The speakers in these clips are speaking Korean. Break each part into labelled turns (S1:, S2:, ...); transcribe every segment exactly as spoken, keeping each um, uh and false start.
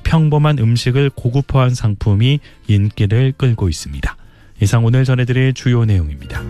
S1: 평범한 음식을 고급화한 상품이 인기를 끌고 있습니다. 이상 오늘 전해드릴 주요 내용입니다.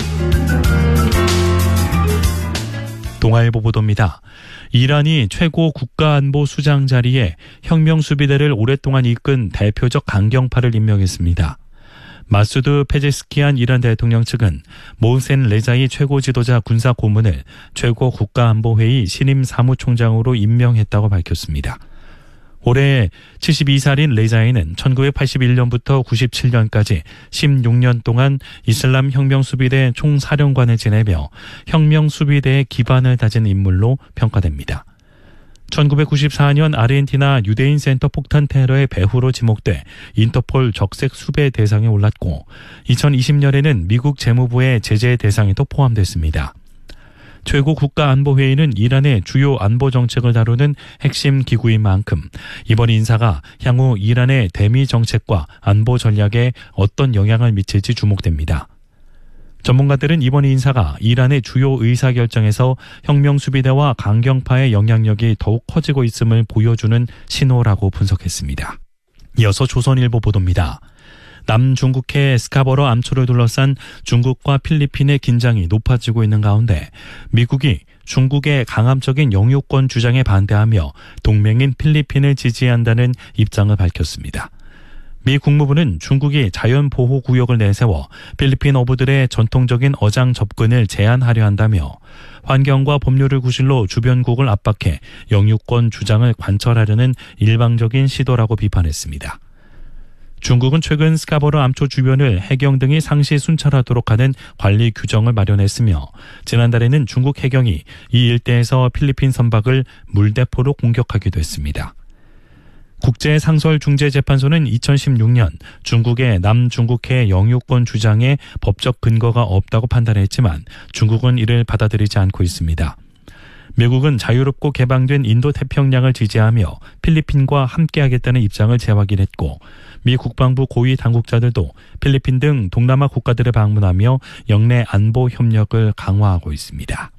S1: 동아일보 보도입니다. 이란이 최고 국가안보수장 자리에 혁명수비대를 오랫동안 이끈 대표적 강경파를 임명했습니다. 마수드 페제스키안 이란 대통령 측은 모센 레자이 최고 지도자 군사 고문을 최고 국가안보회의 신임 사무총장으로 임명했다고 밝혔습니다. 올해 칠십이 살인 레자이는 천구백팔십일 년부터 구십칠 년까지 십육 년 동안 이슬람 혁명수비대 총사령관을 지내며 혁명수비대의 기반을 다진 인물로 평가됩니다. 천구백구십사 년 아르헨티나 유대인 센터 폭탄 테러의 배후로 지목돼 인터폴 적색 수배 대상에 올랐고 이천이십 년에는 미국 재무부의 제재 대상에도 포함됐습니다. 최고 국가안보회의는 이란의 주요 안보 정책을 다루는 핵심 기구인 만큼 이번 인사가 향후 이란의 대미 정책과 안보 전략에 어떤 영향을 미칠지 주목됩니다. 전문가들은 이번 인사가 이란의 주요 의사결정에서 혁명수비대와 강경파의 영향력이 더욱 커지고 있음을 보여주는 신호라고 분석했습니다. 이어서 조선일보 보도입니다. 남중국해 스카보로 암초를 둘러싼 중국과 필리핀의 긴장이 높아지고 있는 가운데 미국이 중국의 강압적인 영유권 주장에 반대하며 동맹인 필리핀을 지지한다는 입장을 밝혔습니다. 미 국무부는 중국이 자연보호구역을 내세워 필리핀 어부들의 전통적인 어장 접근을 제한하려 한다며 환경과 법률을 구실로 주변국을 압박해 영유권 주장을 관철하려는 일방적인 시도라고 비판했습니다. 중국은 최근 스카보로 암초 주변을 해경 등이 상시 순찰하도록 하는 관리 규정을 마련했으며 지난달에는 중국 해경이 이 일대에서 필리핀 선박을 물대포로 공격하기도 했습니다. 국제상설중재재판소는 이천십육 년 중국의 남중국해 영유권 주장에 법적 근거가 없다고 판단했지만 중국은 이를 받아들이지 않고 있습니다. 미국은 자유롭고 개방된 인도태평양을 지지하며 필리핀과 함께하겠다는 입장을 재확인했고 미 국방부 고위 당국자들도 필리핀 등 동남아 국가들을 방문하며 영내 안보 협력을 강화하고 있습니다.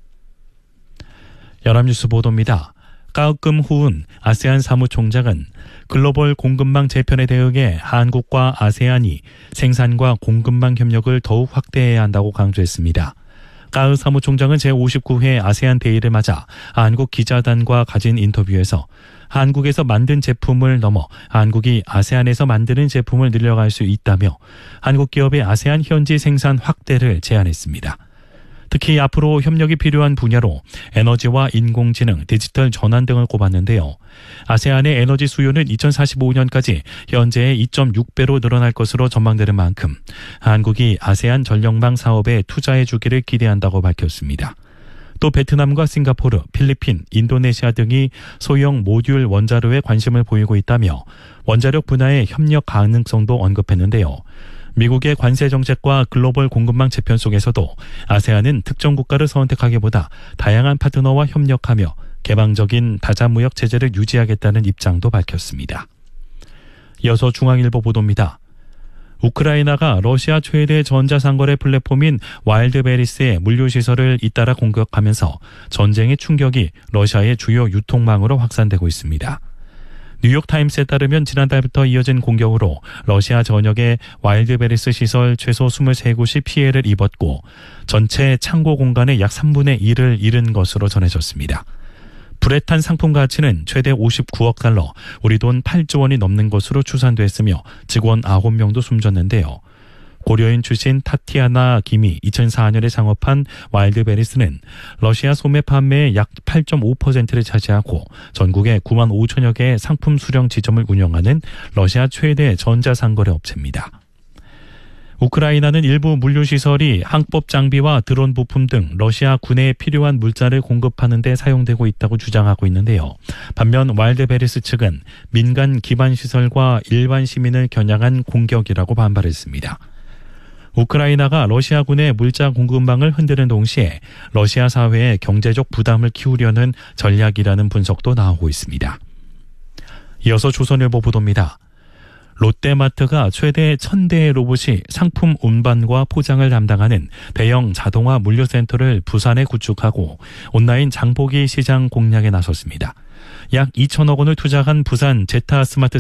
S1: 연합뉴스 보도입니다. 까으끔 후은 아세안 사무총장은 글로벌 공급망 재편에 대응해 한국과 아세안이 생산과 공급망 협력을 더욱 확대해야 한다고 강조했습니다. 까으 사무총장은 제오십구 회 아세안 대의를 맞아 한국 기자단과 가진 인터뷰에서 한국에서 만든 제품을 넘어 한국이 아세안에서 만드는 제품을 늘려갈 수 있다며 한국 기업의 아세안 현지 생산 확대를 제안했습니다. 특히 앞으로 협력이 필요한 분야로 에너지와 인공지능, 디지털 전환 등을 꼽았는데요. 아세안의 에너지 수요는 이천사십오 년까지 현재의 이 점 육 배로 늘어날 것으로 전망되는 만큼 한국이 아세안 전력망 사업에 투자해 주기를 기대한다고 밝혔습니다. 또 베트남과 싱가포르, 필리핀, 인도네시아 등이 소형 모듈 원자로에 관심을 보이고 있다며 원자력 분야의 협력 가능성도 언급했는데요. 미국의 관세 정책과 글로벌 공급망 재편 속에서도 아세안은 특정 국가를 선택하기보다 다양한 파트너와 협력하며 개방적인 다자무역 체제를 유지하겠다는 입장도 밝혔습니다. 이어서 중앙일보 보도입니다. 우크라이나가 러시아 최대 전자상거래 플랫폼인 와일드베리스의 물류시설을 잇따라 공격하면서 전쟁의 충격이 러시아의 주요 유통망으로 확산되고 있습니다. 뉴욕타임스에 따르면 지난달부터 이어진 공격으로 러시아 전역의 와일드베리스 시설 최소 이십삼 곳이 피해를 입었고 전체 창고 공간의 약 삼분의 일을 잃은 것으로 전해졌습니다. 불에 탄 상품 가치는 최대 오십구억 달러, 우리 돈 팔조 원이 넘는 것으로 추산됐으며 직원 아홉 명도 숨졌는데요. 고려인 출신 타티아나 김이 이천사 년에 창업한 와일드베리스는 러시아 소매 판매의 약 팔 점 오 퍼센트를 차지하고 전국에 구만 오천여 개의 상품 수령 지점을 운영하는 러시아 최대 전자상거래 업체입니다. 우크라이나는 일부 물류시설이 항법 장비와 드론 부품 등 러시아 군에 필요한 물자를 공급하는 데 사용되고 있다고 주장하고 있는데요. 반면 와일드베리스 측은 민간 기반 시설과 일반 시민을 겨냥한 공격이라고 반발했습니다. 우크라이나가 러시아군의 물자 공급망을 흔드는 동시에 러시아 사회의 경제적 부담을 키우려는 전략이라는 분석도 나오고 있습니다. 이어서 조선일보 보도입니다. 롯데마트가 최대 천 대의 로봇이 상품 운반과 포장을 담당하는 대형 자동화 물류센터를 부산에 구축하고 온라인 장보기 시장 공략에 나섰습니다. 약 이천억 원을 투자한 부산 제타 스마트